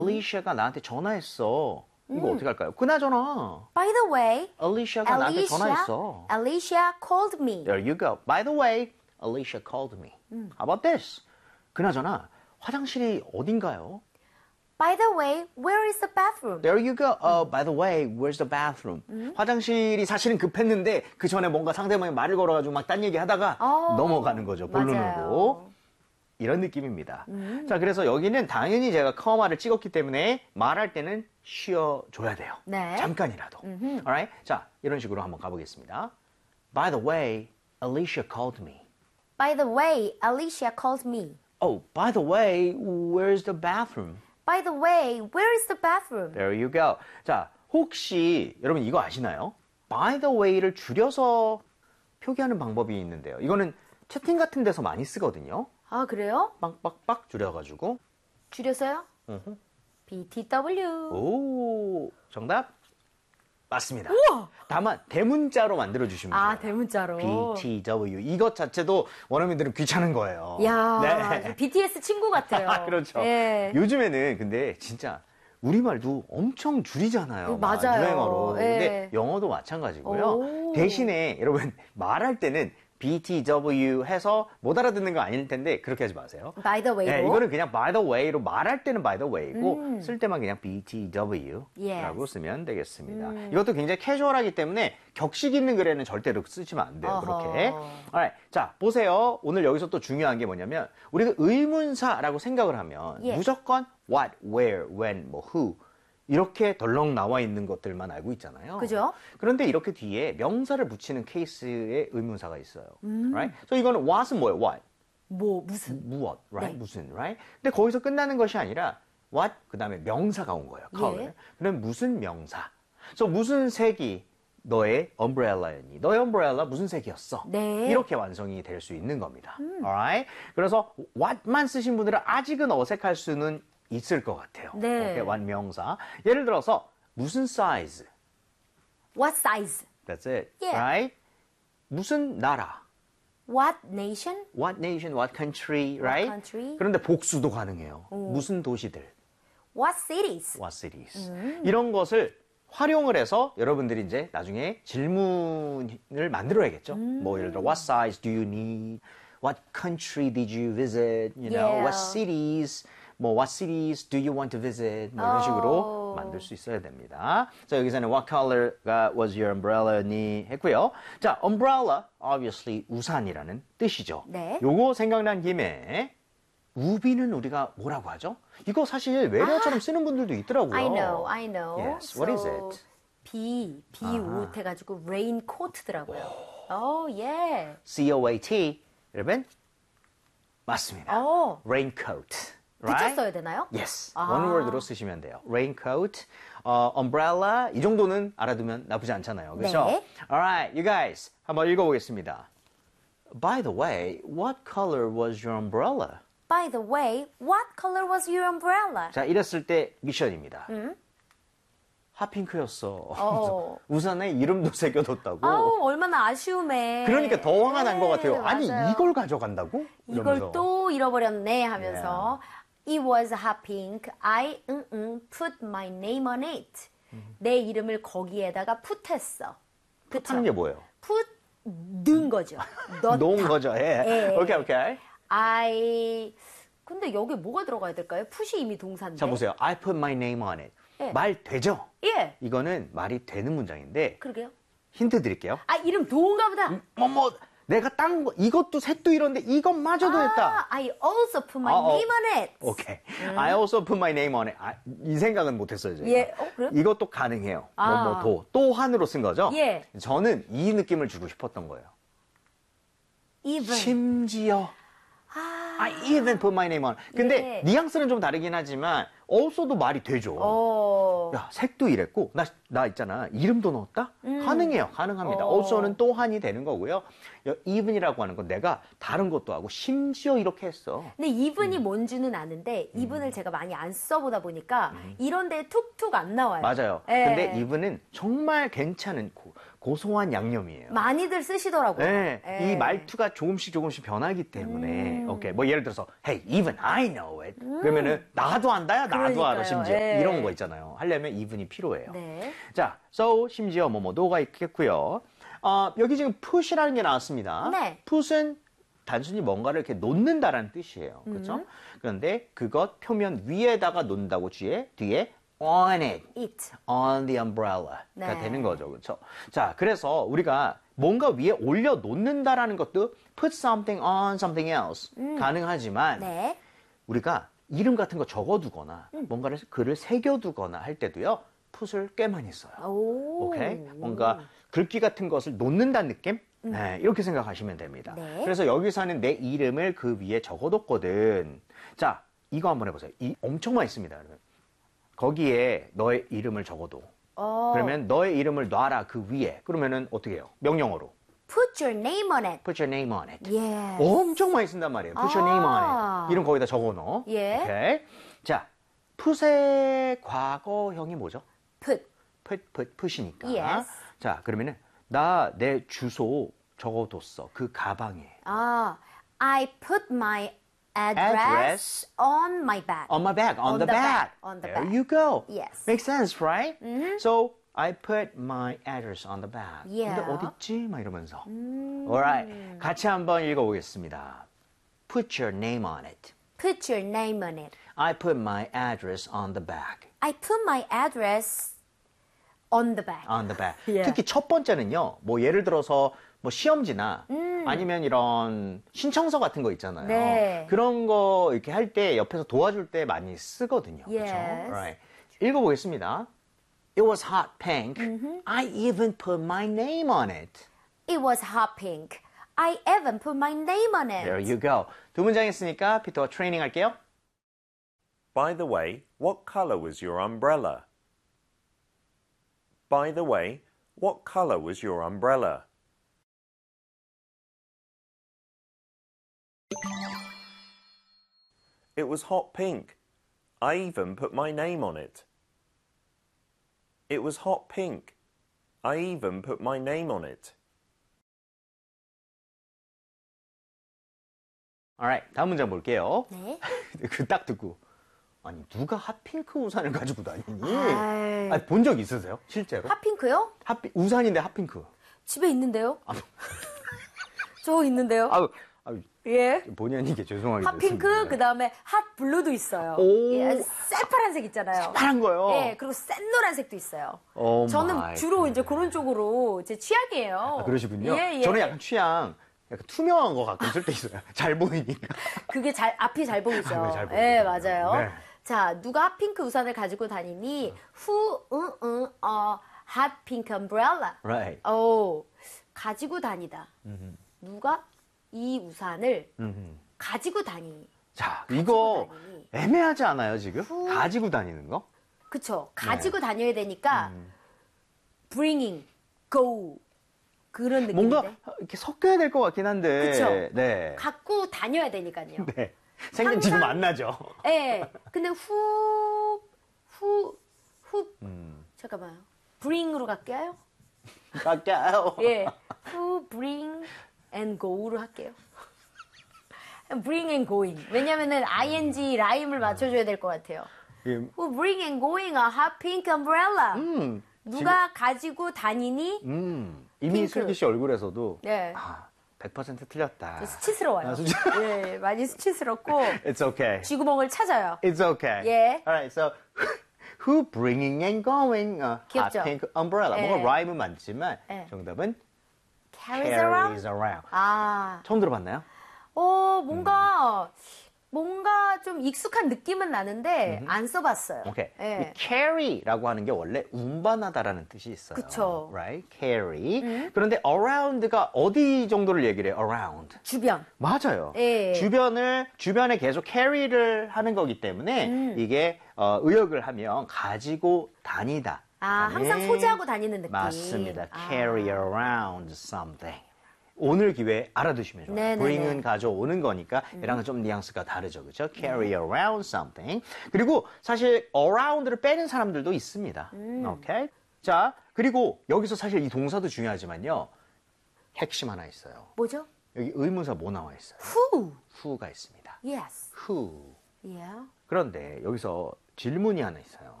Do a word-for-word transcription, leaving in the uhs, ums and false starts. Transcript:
Alicia가 나한테 전화했어. 이거 음. 어떻게 할까요? 그나저나. By the way, Alicia가 나한테 Alicia, 전화했어. Alicia called me. There you go. By the way, Alicia called me. 음. How about this? 그나저나 화장실이 어딘가요? By the way, where is the bathroom? There you go. Uh, by the way, where's the bathroom? 음? 화장실이 사실은 급했는데 그 전에 뭔가 상대방이 말을 걸어가지고 막 딴 얘기 하다가 어, 넘어가는 거죠. 본론으로. 맞아요. 이런 느낌입니다. 음. 자, 그래서 여기는 당연히 제가 커마를 찍었기 때문에 말할 때는 쉬어줘야 돼요. 네. 잠깐이라도. 음흠. Alright? 자, 이런 식으로 한번 가보겠습니다. By the way, Alicia called me. By the way, Alicia called me. Oh, by the way, where's the bathroom? By the way, where is the bathroom? There you go. 자, 혹시 여러분 이거 아시나요? By the way를 줄여서 표기하는 방법이 있는데요. 이거는 채팅 같은 데서 많이 쓰거든요. 아, 그래요? 빡빡빡 줄여가지고. 줄여서요? 어허. 비티더블유. 오, 정답? 맞습니다. 우와! 다만 대문자로 만들어주시면 돼요. 아, 대문자로. 비티더블유. 이것 자체도 원어민들은 귀찮은 거예요. 야, 네. 비티에스 친구 같아요. 아, 그렇죠. 예. 요즘에는 근데 진짜 우리말도 엄청 줄이잖아요. 막 맞아요. 유행어로. 예. 근데 영어도 마찬가지고요. 오. 대신에 여러분 말할 때는 비티더블유 해서 못 알아듣는 거 아닐 텐데 그렇게 하지 마세요. By the way로. 네, 이거는 그냥 by the way로 말할 때는 by the way고 음. 쓸 때만 그냥 비티더블유라고 Yes. 쓰면 되겠습니다. 음. 이것도 굉장히 캐주얼하기 때문에 격식 있는 글에는 절대로 쓰시면 안 돼요. 어허. 그렇게. Alright. 자, 보세요. 오늘 여기서 또 중요한 게 뭐냐면 우리가 의문사라고 생각을 하면 예. 무조건 what, where, when, 뭐 who 이렇게 덜렁 나와 있는 것들만 알고 있잖아요. 그죠? 그런데 이렇게 뒤에 명사를 붙이는 케이스의 의문사가 있어요. 음. Right? So 이거는 what은 뭐예요? What? 뭐, 무슨. 무엇, right? 네. 무슨, right? 근데 거기서 끝나는 것이 아니라 what 그 다음에 명사가 온 거예요. color. 예. 그럼 무슨 명사? 그래서 무슨 색이 너의 umbrel라였니? 너의 umbrella 무슨 색이었어? 네. 이렇게 완성이 될 수 있는 겁니다. Alright? 그래서 what만 쓰신 분들은 아직은 어색할 수는 있을 것 같아요. 네. 오케이, what 명사. 예를 들어서 무슨 size? What size? That's it. Yeah. Right? 무슨 나라? What nation? What nation, what country, right? country. 그런데 복수도 가능해요. 무슨 도시들, What cities? what cities. 음. 이런 것을 활용을 해서 여러분들이 이제 나중에 질문을 만들어야겠죠. 음. 뭐 예를 들어 what size do you need? What country did you visit? You know, Yeah. what cities? 뭐 what cities do you want to visit? 뭐 이런 식으로 Oh. 만들 수 있어야 됩니다. 자, 여기서는 what color가 was your umbrella니 했고요. 자, umbrella obviously 우산이라는 뜻이죠. 네. 요거 생각난 김에 우비는 우리가 뭐라고 하죠? 이거 사실 외래어처럼 쓰는 분들도 있더라고요. I know, I know. Yes, what is So, it? 비, 비옷 해가지고 raincoat더라고요. Oh, yeah. C O A T. 여러분, 맞습니다. 어. raincoat. 붙여 right? 써야 되나요? Yes. 아. one word로 쓰시면 돼요. raincoat, 어, umbrella 이 정도는 알아두면 나쁘지 않잖아요. 그렇죠? 네. Alright, you guys 한번 읽어보겠습니다. By the way, what color was your umbrella? By the way, what color was your umbrella? 자, 이랬을 때 미션입니다. 음? 핫핑크였어. 어. 우산에 이름도 새겨뒀다고. 아우, 얼마나 아쉬움에. 그러니까 더 화가 난 것 같아요. 네, 아니, 맞아요. 이걸 가져간다고? 이걸 이러면서. 또 잃어버렸네 하면서 It was hot pink. I 응, 응, put my name on it. 내 이름을 거기에다가 풋했어. 하는 게 뭐예요? put 넣은 거죠. 넣다. 놓은 거죠. 예. 예. 오케이, 오케이. I 근데 여기 뭐가 들어가야 될까요? 풋이 이미 동사인데. 자, 보세요. I put my name on it. 예. 말 되죠? 예. 이거는 말이 되는 문장인데 그러게요. 힌트 드릴게요. 아, 이름 도운가 보다. 뭐, 뭐, 내가 딴 거, 이것도 색도 이런데 이것마저도 했다. 아, I also put my 어, 어. name on it. 오케이. I also put my name on it. 아, 이 생각은 못했어요, 제가. 예, 어, 그래요? 이것도 가능해요. 아. 뭐, 뭐, 도. 또한으로 쓴 거죠? 예. 저는 이 느낌을 주고 싶었던 거예요. Even. 심지어. 아, I even put my name on. 근데 예. 뉘앙스는 좀 다르긴 하지만 also도 말이 되죠. 어. 야, 색도 이랬고 나, 나 있잖아. 이름도 넣었다? 가능해요. 가능합니다. 어. also는 또한이 되는 거고요. 여- even이라고 하는 건 내가 다른 것도 하고 심지어 이렇게 했어. 근데 이분이 음. 뭔지는 아는데 이분을 제가 많이 안 써보다 보니까 이런 데 툭툭 안 나와요. 맞아요. 예. 근데 even은 정말 괜찮은 고, 고소한 양념이에요. 많이들 쓰시더라고요. 네, 예. 이 말투가 조금씩 조금씩 변하기 때문에, 음. 오케이, 뭐 예를 들어서, hey, even I know it. 그러면은 나도 안다야, 나도 알아, 그러니까요. 심지어 예. 이런 거 있잖아요. 하려면 even이 필요해요. 네. 자, so 심지어 뭐뭐도가 있겠고요. 어, 여기 지금 push라는 게 나왔습니다. 네. push는 단순히 뭔가를 이렇게 놓는다라는 뜻이에요. 그렇죠? 음. 그런데 그것 표면 위에다가 놓는다고 뒤에 뒤에 on it, it. on the umbrella가 네. 되는 거죠. 그렇죠? 자, 그래서 우리가 뭔가 위에 올려 놓는다라는 것도 put something on something else 가능하지만 네. 우리가 이름 같은 거 적어두거나 음. 뭔가를 글을 새겨두거나 할 때도요 put을 꽤 많이 써요. 오. 오케이? 뭔가 글귀 같은 것을 놓는다는 느낌? 네, 이렇게 생각하시면 됩니다. 네. 그래서 여기서는 내 이름을 그 위에 적어뒀거든. 자, 이거 한번 해보세요. 이 엄청 많이 씁니다, 여러분. 거기에 너의 이름을 적어도. 어. 그러면 너의 이름을 놔라 그 위에. 그러면은 어떻게 해요? 명령어로. Put your name on it. Put your name on it. Yes. 엄청 많이 쓴단 말이에요. Put your name on 아. it. 이름 거기다 적어넣어. 예. 오케이. 자, put의 과거형이 뭐죠? Put. put, put, put이니까. Yes. 자, 그러면은 나 내 주소 적어뒀어. 그 가방에. 아, I put my address, Address. on my bag. On my bag, on, On the, the bag. bag, on the there bag. you go. Yes. Makes sense, right? So I put my address on the bag. Yeah. 근데 어딨지? 막 이러면서. Alright. 같이 한번 읽어보겠습니다. Put your name on it. Put your name on it. I put my address on the bag. I put my address on the bag. On the bag. Yeah. 특히 첫 번째는요. 뭐 예를 들어서 뭐 시험지나 아니면 이런 신청서 같은 거 있잖아요. 네. 그런 거 이렇게 할 때 옆에서 도와줄 때 많이 쓰거든요. Yes. 그렇죠? Right. 읽어보겠습니다. It was hot pink. I even put my name on it. It was hot pink. I even put my name on it. There you go. 두 문장 했으니까 피터가 트레이닝 할게요. By the way, what color was your umbrella? By the way, what color was your umbrella? It was hot pink. I even put my name on it. It was hot pink. I even put my name on it. Alright, 다음 문장 볼게요. 네. 그 딱 듣고 아니 누가 핫핑크 우산을 가지고 다니니? 아이. 아니, 본 적 있으세요? 실제로? 핫핑크요? 핫 우산인데 핫핑크. 집에 있는데요? 저 있는데요? 아우, 아우 예. 본의 아니게 죄송하게 핫핑크, 됐습니다. 그 다음에 핫블루도 있어요. 오. 예, 새파란색 있잖아요. 파란 거요. 예, 그리고 센 노란색도 있어요. 오 저는 마이 주로 이제 그런 쪽으로 제 취향이에요. 아, 그러시군요. 예, 예. 저는 약간 취향 약간 투명한 거 가끔 쓸 때 있어요. 잘 보이니까. 그게 잘 앞이 잘 보이죠. 앞이 잘 예, 보이거든요. 맞아요. 네. 자, 누가 핫핑크 우산을 가지고 다니니? Who, 응, 응, 어, hot pink umbrella. Right. 오, 가지고 다니다. 누가 이 우산을 음흠. 가지고 다니니? 자, 이거 다니니? 애매하지 않아요, 지금? 후. 가지고 다니는 거? 그쵸. 네. 가지고 다녀야 되니까 음. bringing, go 그런 느낌인데. 뭔가 이렇게 섞여야 될 것 같긴 한데. 그쵸. 네. 갖고 다녀야 되니까요. 네. 생각 지금 항상- 안 나죠? 예. 근데 후, 후, 후, 음. 잠깐만요. bring으로 갈게요. 깎아요. 예. who bring and go로 할게요. bring and going. 왜냐면은 ing 라임을 맞춰줘야 될 것 같아요. 예, who bring and going a hot pink umbrella. 음, 누가 가지고 다니니? 음, 이미 핑크. 슬기 씨 얼굴에서도 네. 아, 백 퍼센트 틀렸다. 수치스러워요. 아, 수치- 예, 많이 수치스럽고 It's okay. 쥐구멍을 찾아요. It's okay. 예. Alright, so who bringing and going a 귀엽죠? hot pink umbrella? 예. 뭔가 라임은 많지만 예. 정답은 carries around. carries around. 아, 처음 들어봤나요? 어 뭔가 뭔가 좀 익숙한 느낌은 나는데 안 써봤어요. 오케이. 예. 이 carry라고 하는 게 원래 운반하다라는 뜻이 있어요. 그쵸. Right? carry. 그런데 around가 어디 정도를 얘기를 해요? around. 주변. 맞아요. 예. 주변을 주변에 계속 carry를 하는 거기 때문에 음. 이게 어, 의역을 하면 가지고 다니다. 아, 항상 네. 소지하고 다니는 느낌. 맞습니다. 아. carry around something. 오늘 기회에 알아두시면 좋아요. 네네네. bring은 가져오는 거니까 얘랑은 좀 뉘앙스가 다르죠. 그렇죠? carry around something. 그리고 사실 around를 빼는 사람들도 있습니다. 음. 오케이? 자, 그리고 여기서 사실 이 동사도 중요하지만요. 핵심 하나 있어요. 뭐죠? 여기 의문사 뭐 나와 있어요? Who? who가 있습니다. Yes. who. Yeah. 그런데 여기서 질문이 하나 있어요.